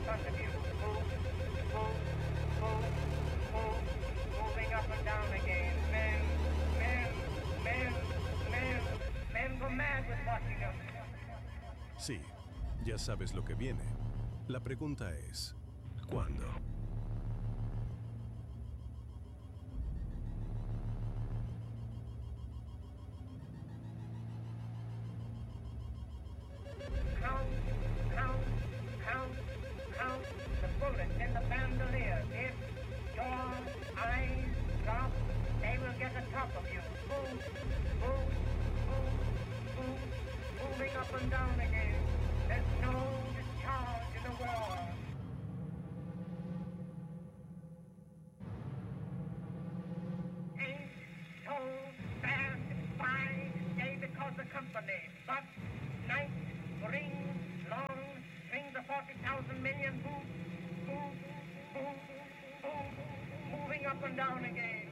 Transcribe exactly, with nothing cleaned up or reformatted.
front of you. Move, move, move, move, moving up and down again. Men, men, men, men, men go mad with watching them. Sí, ya sabes lo que viene. La pregunta es, ¿cuándo? Count, count, count, count the bullets in the bandolier. If your eyes drop, they will get atop of you. Move, move, move, move, moving up and down again. There's no discharge in the war. Ain't so fast by day because the company, but night rings long, rings the forty thousand million move, move, move, move, moving up and down again.